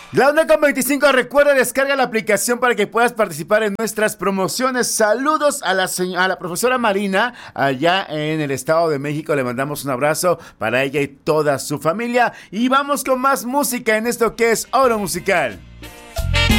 La onda con 25, recuerda, descarga la aplicación para que puedas participar en nuestras promociones. Saludos a a la profesora Marina, allá en el Estado de México. Le mandamos un abrazo para ella y toda su familia. Y vamos con más música en esto que es Oro Musical.